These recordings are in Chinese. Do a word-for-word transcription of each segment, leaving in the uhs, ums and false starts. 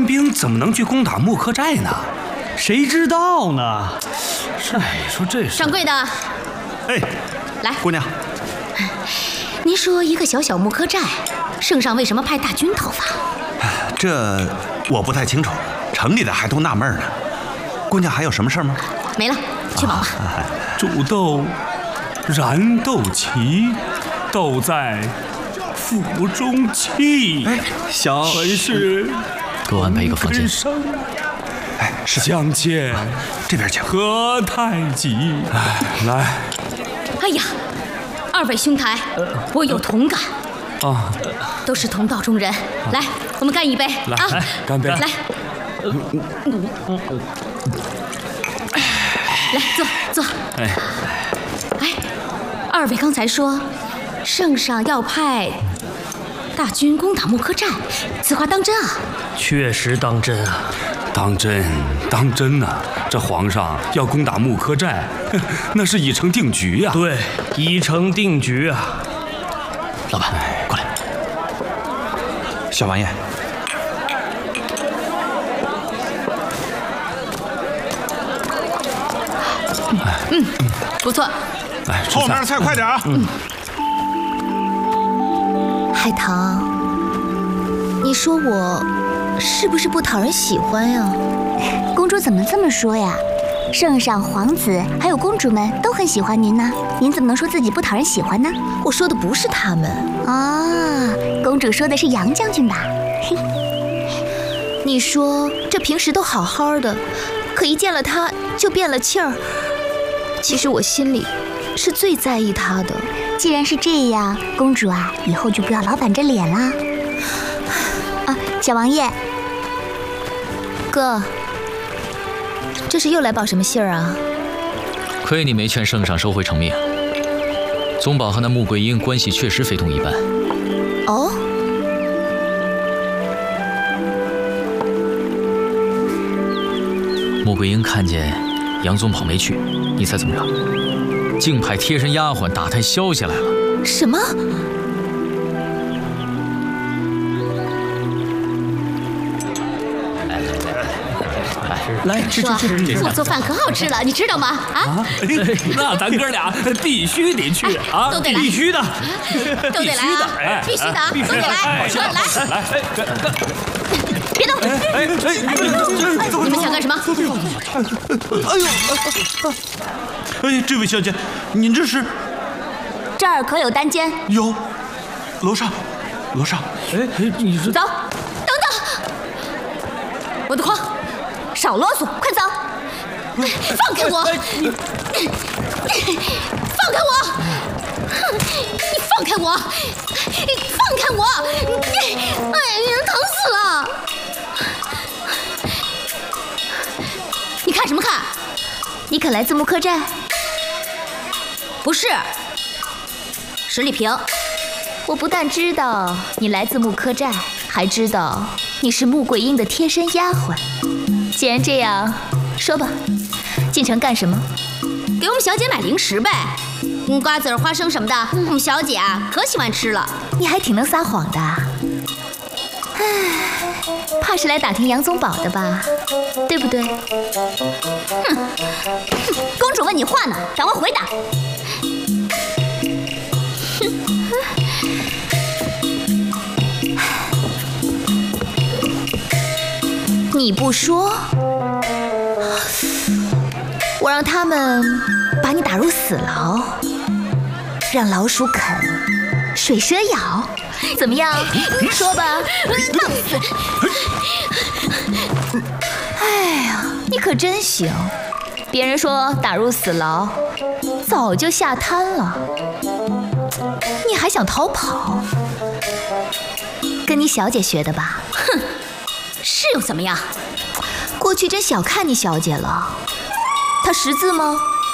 兵怎么能去攻打木柯寨呢？ 谁知道呢？ 哎，说这是掌柜的， 哎， 来， 姑娘， 您说一个小小木柯寨，圣上为什么派大军讨伐？ 这我不太清楚，城里的还都纳闷呢。姑娘还有什么事吗？ 没了，去忙吧。 啊、 煮豆，燃豆萁，豆在釜中泣。 哎，小本是给我安排一个房间。 哎，是相见， 啊、这边请。 何太急？哎，来。 哎呀，二位兄台，我有同感。 啊， 都是同道中人，来，我们干一杯来啊！ 来，干杯！ 来，来坐坐。 哎， 哎，二位刚才说，圣上要派大军攻打木柯寨，此话当真啊？ 确实当真啊！ 当真，当真呐、啊！这皇上要攻打木柯寨，那是已成定局呀、啊。 对，已成定局啊！老板，过来。 小王爷， 嗯，不错。 来， 后面的菜快点啊！ 嗯。海棠，你说我是不是不讨人喜欢呀？ 公主怎么这么说呀？圣上、皇子还有公主们都很喜欢您呢，您怎么能说自己不讨人喜欢呢？ 我说的不是他们啊，公主说的是杨将军吧？ 你说这平时都好好的，可一见了他就变了气儿。其实我心里是最在意他的。 既然是这样，公主啊，以后就不要老板着脸啦。啊，小王爷， 哥。这是又来报什么信儿啊？ 亏你没劝圣上收回成命。宗保和那穆桂英关系确实非同一般。 哦。 穆桂英看见杨宗保没去，你猜怎么着？竟派贴身丫鬟打探消息来了。 什么？ 来吃吃吃吃！ 我做饭可好吃了，你知道吗？啊！ 那咱哥俩必须得去啊！ 都得来， 必须的， 都得来啊！必须的，都得来！来来，别动！ 哎哎， 你们想干什么？ 哎呦！哎，这位小姐，您这是？ 这儿可有单间？ 有，楼上，楼上。 哎哎，你是走，等等！我的筐。少啰嗦，快走！放开我！放开我！你放开我！放开我！哎呀，疼死了！你看什么看？你可来自木柯寨？不是，十里平。我不但知道你来自木柯寨，还知道你是穆桂英的贴身丫鬟。既然这样，说吧，进城干什么？给我们小姐买零食呗，嗯，瓜子、花生什么的，我们小姐啊可喜欢吃了。你还挺能撒谎的，唉，怕是来打听杨宗保的吧，对不对？哼，公主问你话呢，赶快回答。你不说，我让他们把你打入死牢，让老鼠啃，水蛇咬，怎么样？说吧，浪死！哎呀，你可真行！别人说打入死牢，早就下滩了，你还想逃跑？跟你小姐学的吧？哼！是又怎么样？过去真小看你小姐了。她识字吗？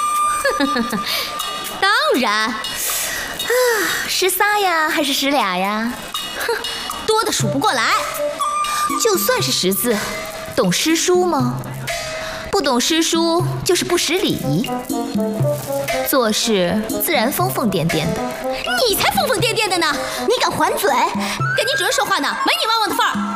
当然。啊，识仨呀，还是识俩呀？哼，多的数不过来。就算是识字，懂诗书吗？不懂诗书就是不识礼仪。做事自然疯疯癫癫的。你才疯疯癫癫的呢！你敢还嘴？跟你主人说话呢，没你汪汪的份儿。